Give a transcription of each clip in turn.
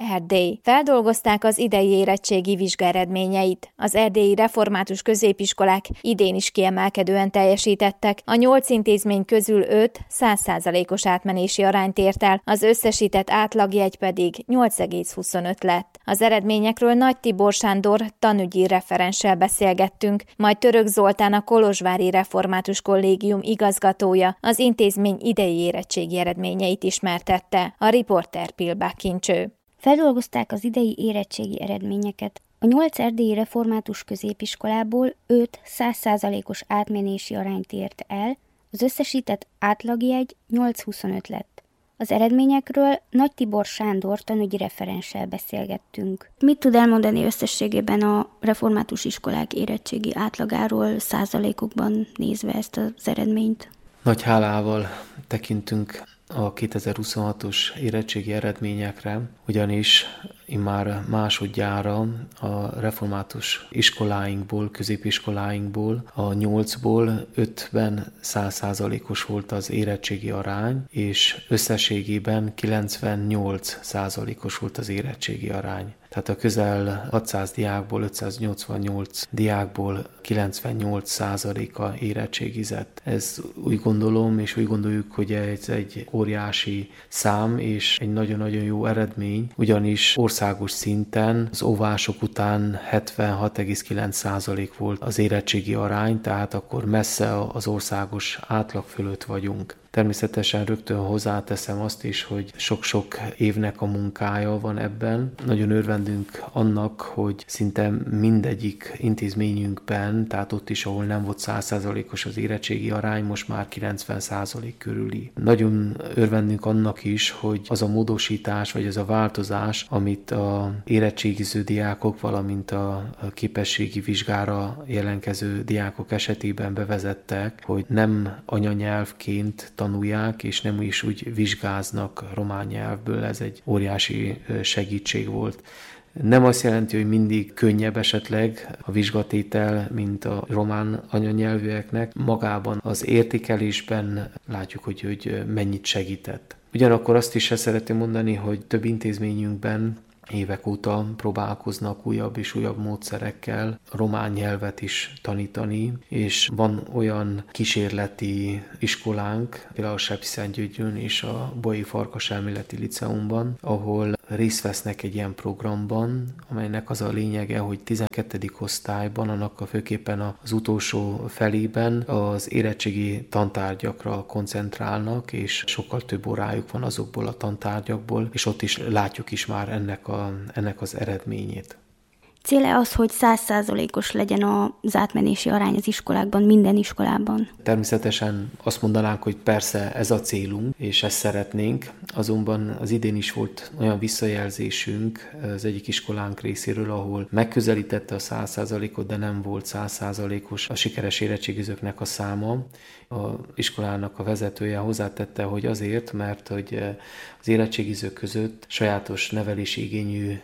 Erdély. Feldolgozták az idei érettségi vizsgaeredményeit. Az erdélyi református középiskolák idén is kiemelkedően teljesítettek. A 8 intézmény közül 5 100%-os átmenési arányt ért el, az összesített átlagjegy pedig 8,25 lett. Az eredményekről Nagy Tibor Sándor tanügyi referenssel beszélgettünk, majd Török Zoltán, a kolozsvári református kollégium igazgatója az intézmény idei érettségi eredményeit ismertette. A riporter Pilbák Kincső. Feldolgozták az idei érettségi eredményeket. A 8 erdélyi református középiskolából 5 100%-os átmenési arányt ért el, az összesített átlagjegy 8,25 lett. Az eredményekről Nagy Tibor Sándor tanügyi referenssel beszélgettünk. Mit tud elmondani összességében a református iskolák érettségi átlagáról, százalékokban nézve ezt az eredményt? Nagy hálával tekintünk a 2026-os érettségi eredményekre, ugyanis immár másodjára a református iskoláinkból, középiskoláinkból a 8-ból 5-ben 100%-os volt az érettségi arány, és összességében 98%-os volt az érettségi arány. Tehát a közel 600 diákból, 588 diákból 98%-a érettségizett. Ez úgy gondolom, és úgy gondoljuk, hogy ez egy óriási szám, és egy nagyon-nagyon jó eredmény, ugyanis országos szinten az óvások után 76,9% volt az érettségi arány, tehát akkor messze az országos átlag fölött vagyunk. Természetesen rögtön hozzáteszem azt is, hogy sok-sok évnek a munkája van ebben. Nagyon örvendünk annak, hogy szinte mindegyik intézményünkben, tehát ott is, ahol nem volt 100%-os az érettségi arány, most már 90% körüli. Nagyon örvendünk annak is, hogy az a módosítás, vagy az a változás, amit a érettségiző diákok, valamint a képességi vizsgára jelentkező diákok esetében bevezettek, hogy nem anyanyelvként tanulják, és nem is úgy vizsgáznak román nyelvből, ez egy óriási segítség volt. Nem azt jelenti, hogy mindig könnyebb esetleg a vizsgatétel, mint a román anyanyelvűeknek. Magában az értékelésben látjuk, hogy mennyit segített. Ugyanakkor azt is szeretném mondani, hogy több intézményünkben évek óta próbálkoznak újabb és újabb módszerekkel román nyelvet is tanítani, és van olyan kísérleti iskolánk, például a Sepsiszentgyörgyön és a Bolyai Farkas Elméleti Liceumban, ahol részt vesznek egy ilyen programban, amelynek az a lényege, hogy 12. osztályban, annak a főképpen az utolsó felében az érettségi tantárgyakra koncentrálnak, és sokkal több órájuk van azokból a tantárgyakból, és ott is látjuk is már ennek az eredményét. Céle az, hogy 100%-os legyen az átmenési arány az iskolákban, minden iskolában? Természetesen azt mondanánk, hogy persze ez a célunk, és ezt szeretnénk, azonban az idén is volt olyan visszajelzésünk az egyik iskolánk részéről, ahol megközelítette a 100%-ot, de nem volt 100%-os a sikeres érettségizőknek a száma. A iskolának a vezetője hozzátette, hogy azért, mert hogy az érettségizők között sajátos nevelési igényű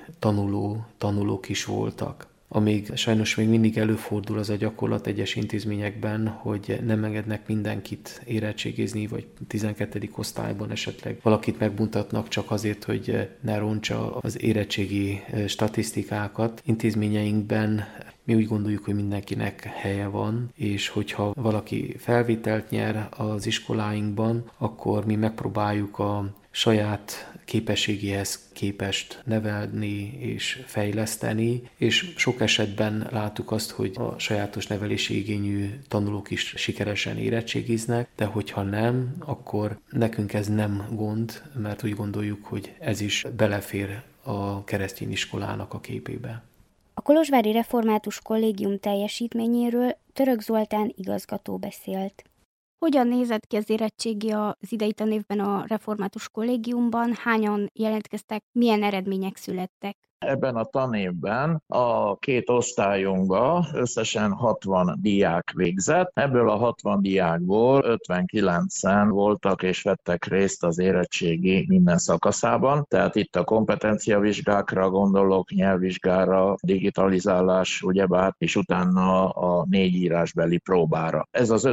tanulók is voltak. Amíg sajnos még mindig előfordul az a gyakorlat egyes intézményekben, hogy nem engednek mindenkit érettségizni, vagy 12. osztályban esetleg valakit megmutatnak csak azért, hogy ne rontsa az érettségi statisztikákat. Intézményeinkben mi úgy gondoljuk, hogy mindenkinek helye van, és hogyha valaki felvételt nyer az iskoláinkban, akkor mi megpróbáljuk a saját képességéhez képest nevelni és fejleszteni, és sok esetben láttuk azt, hogy a sajátos nevelési igényű tanulók is sikeresen érettségiznek, de hogyha nem, akkor nekünk ez nem gond, mert úgy gondoljuk, hogy ez is belefér a keresztény iskolának a képébe. A kolozsvári református kollégium teljesítményéről Török Zoltán igazgató beszélt. Hogyan nézett ki az érettségi az idei tanévben a református kollégiumban? Hányan jelentkeztek? Milyen eredmények születtek? Ebben a tanévben a két osztályunkban összesen 60 diák végzett. Ebből a 60 diákból 59-en voltak és vettek részt az érettségi minden szakaszában. Tehát itt a kompetenciavizsgákra gondolok, nyelvvizsgára, digitalizálás, ugyebár, és utána a 4 írásbeli próbára. Ez az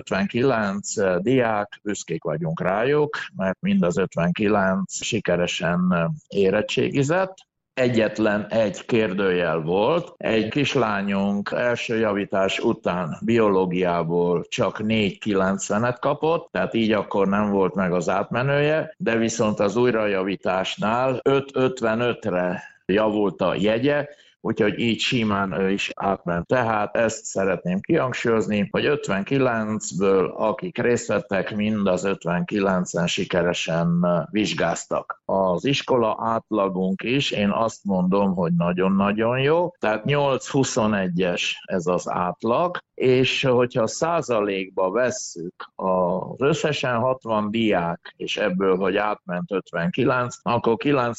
59 diák, büszkék vagyunk rájuk, mert mind az 59 sikeresen érettségizett. egyetlen egy kérdőjel volt. Egy kislányunk első javítás után biológiából csak 4,90-et kapott, tehát így akkor nem volt meg az átmenője, de viszont az újrajavításnál 5,55-re javult a jegye, úgyhogy így simán ő is átment. Tehát ezt szeretném kihangsúlyozni, hogy 59-ből, akik részt vettek, mind az 59-en sikeresen vizsgáztak. Az iskola átlagunk is, én azt mondom, hogy nagyon-nagyon jó, tehát 8,21-es ez az átlag, és hogyha százalékba vesszük az összesen 60 diák, és ebből, hogy átment 59, akkor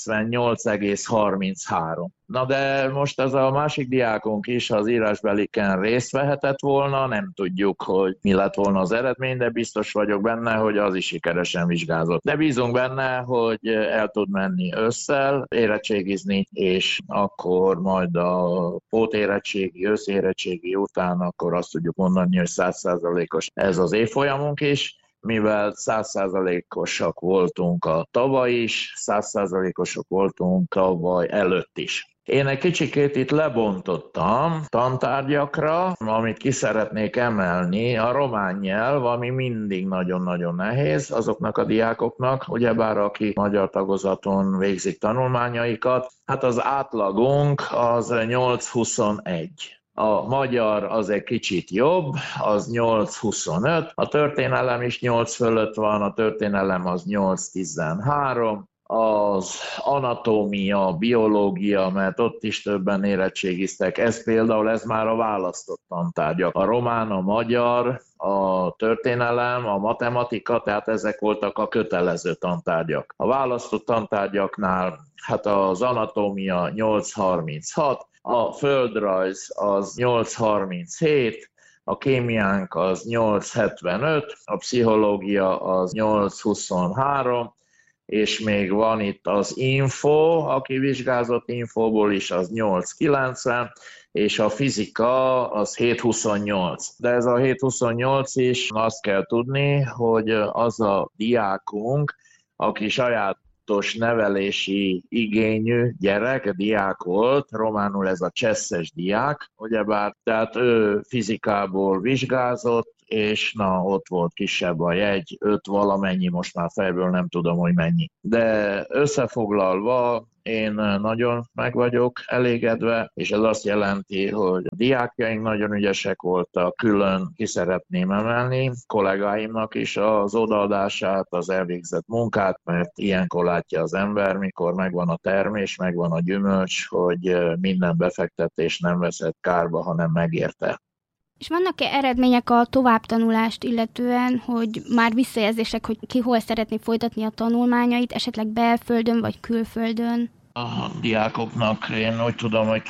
98,33. Na de most ez a másik diákunk is az írásbeliken részt vehetett volna, nem tudjuk, hogy mi lett volna az eredmény, de biztos vagyok benne, hogy az is sikeresen vizsgázott. De bízunk benne, hogy el tud menni ősszel érettségizni, és akkor majd a pótérettségi, őszérettségi után akkor azt tudjuk mondani, hogy 100%-os ez az évfolyamunk is, mivel 100%-osak voltunk a tavaly is, 100%-osok voltunk tavaly előtt is. Én egy kicsikét itt lebontottam tantárgyakra, amit ki szeretnék emelni, a román nyelv, ami mindig nagyon-nagyon nehéz azoknak a diákoknak, ugyebár aki magyar tagozaton végzik tanulmányaikat, hát az átlagunk az 8,21. A magyar az egy kicsit jobb, az 8,25, a történelem is 8 fölött van, a történelem az 8,13, az anatómia, biológia, mert ott is többen érettségiztek, ez például ez már a választott tantárgyak. A román, a magyar, a történelem, a matematika, tehát ezek voltak a kötelező tantárgyak. A választott tantárgyaknál hát az anatómia 8,36, a földrajz az 8,37, a kémiánk az 8,75, a pszichológia az 8,23, és még van itt az info, aki vizsgázott infóból is, az 8,90, és a fizika az 7,28. De ez a 7,28 is, azt kell tudni, hogy az a diákunk, aki sajátos nevelési igényű gyerek, diák volt, románul ez a csesszes diák, ugyebár, tehát ő fizikából vizsgázott, és na, ott volt kisebb a jegy, 5 valamennyi, most már fejből nem tudom, hogy mennyi. De összefoglalva, én nagyon meg vagyok elégedve, és ez azt jelenti, hogy a diákjaink nagyon ügyesek voltak, külön ki szeretném emelni kollégáimnak is az odaadását, az elvégzett munkát, mert ilyenkor látja az ember, mikor megvan a termés, megvan a gyümölcs, hogy minden befektetés nem veszett kárba, hanem megérte. És vannak-e eredmények a továbbtanulást illetően, hogy már visszajelzések, hogy ki hol szeretné folytatni a tanulmányait, esetleg belföldön vagy külföldön? A diákoknak én úgy tudom, hogy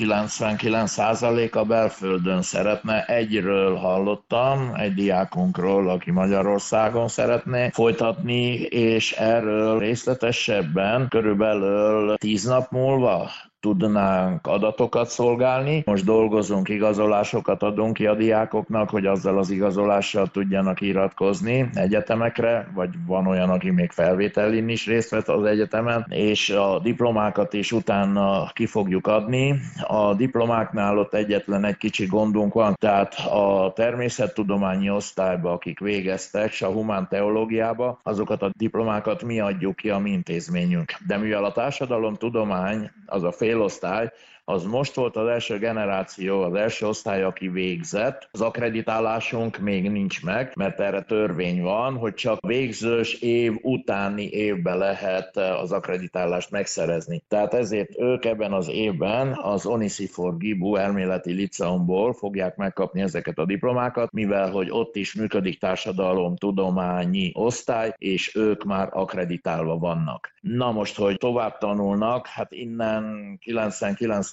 99% a belföldön szeretne. Egyről hallottam, egy diákunkról, aki Magyarországon szeretné folytatni, és erről részletesebben körülbelül 10 nap múlva tudnánk adatokat szolgálni. Most dolgozunk, igazolásokat adunk ki a diákoknak, hogy azzal az igazolással tudjanak iratkozni egyetemekre, vagy van olyan, aki még felvételin is részt vett az egyetemen, és a diplomákat is utána ki fogjuk adni. A diplomáknál ott egyetlen egy kicsi gondunk van, tehát a természettudományi osztályba, akik végeztek, és a humánteológiába, azokat a diplomákat mi adjuk ki a mi intézményünk. De mivel a társadalomtudomány, az a félosztály, az most volt az első generáció, az első osztály, aki végzett. Az akkreditálásunk még nincs meg, mert erre törvény van, hogy csak végzős év utáni évben lehet az akkreditálást megszerezni. Tehát ezért ők ebben az évben az Onisifor Gibu elméleti liceumból fogják megkapni ezeket a diplomákat, mivel hogy ott is működik társadalomtudományi osztály, és ők már akkreditálva vannak. Na most, hogy tovább tanulnak, hát innen 99%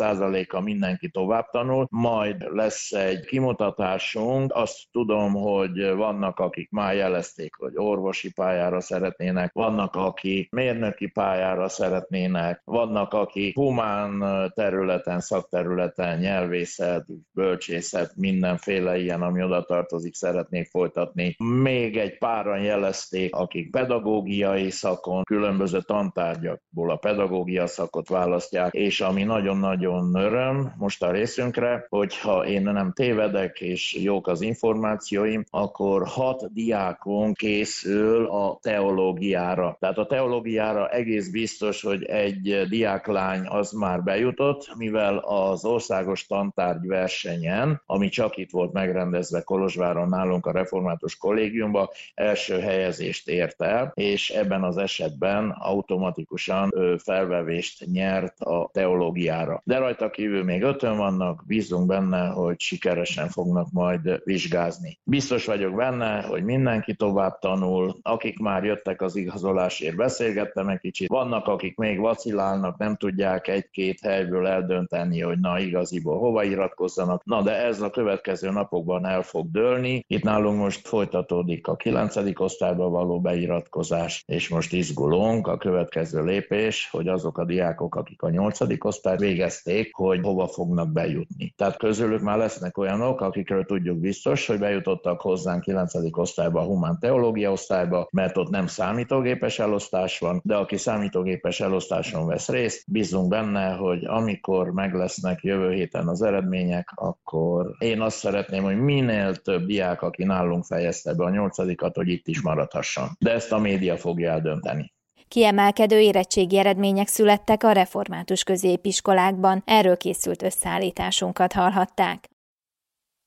90%-a mindenki tovább tanul, majd lesz egy kimutatásunk. Azt tudom, hogy vannak, akik már jelezték, hogy orvosi pályára szeretnének, vannak, akik mérnöki pályára szeretnének, vannak, akik humán területen, szakterületen, nyelvészet, bölcsészet, mindenféle ilyen, ami oda tartozik, szeretnék folytatni. Még egy páran jelezték, akik pedagógiai szakon, különböző tantárgyakból a pedagógia szakot választják, és ami nagyon-nagyon öröm most a részünkre, hogyha én nem tévedek, és jók az információim, akkor 6 diákon készül a teológiára. Tehát a teológiára egész biztos, hogy egy diáklány az már bejutott, mivel az országos tantárgy versenyen, ami csak itt volt megrendezve Kolozsváron nálunk a Református Kollégiumban, első helyezést ért el, és ebben az esetben automatikusan felvevést nyert a teológiára. De rajta kívül még 5-ön vannak, bízunk benne, hogy sikeresen fognak majd vizsgázni. Biztos vagyok benne, hogy mindenki tovább tanul, akik már jöttek az igazolásért, beszélgettem egy kicsit, vannak, akik még vacillálnak, nem tudják egy-két helyből eldönteni, hogy na igaziból hova iratkozzanak. Na de ez a következő napokban el fog dőlni. Itt nálunk most folytatódik a 9. osztályba való beiratkozás, és most izgulunk. A következő lépés, hogy azok a diákok, akik a 8. osztályt végezték, hogy hova fognak bejutni. Tehát közülük már lesznek olyanok, akikről tudjuk biztos, hogy bejutottak hozzánk 9. osztályba, a humán teológia osztályba, mert ott nem számítógépes elosztás van, de aki számítógépes elosztáson vesz részt, bízunk benne, hogy amikor meg lesznek jövő héten az eredmények, akkor én azt szeretném, hogy minél több diák, aki nálunk fejezte be a 8-at, hogy itt is maradhasson. De ezt a média fogja eldönteni. Kiemelkedő érettségi eredmények születtek a református középiskolákban, erről készült összeállításunkat hallhatták.